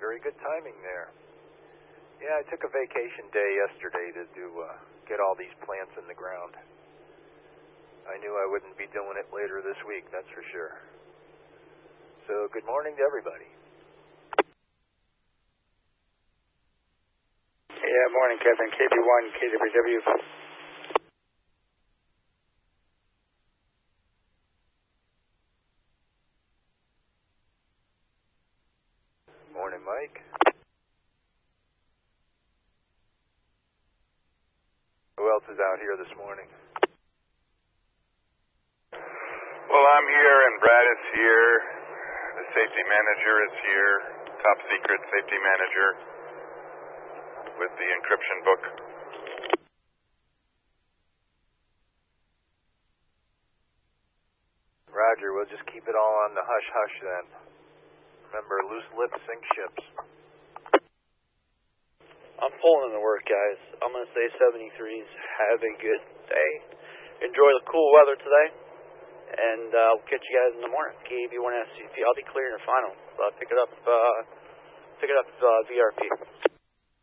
very good timing there. Yeah, I took a vacation day yesterday to get all these plants in the ground. I knew I wouldn't be doing it later this week, that's for sure. So, good morning to everybody. Yeah, morning, Kevin. KB1, KWW. Morning, Mike. Who else is out here this morning? Well, I'm here and Brad is here. The safety manager is here. Top secret safety manager with the encryption book. Roger, we'll just keep it all on the hush-hush then. Remember, loose lips sink ships. I'm pulling into work, guys. I'm going to say 73s. Have a good day. Enjoy the cool weather today. And I'll catch you guys in the morning. KB1SCP. I'll be clearing your final. Pick it up VRP.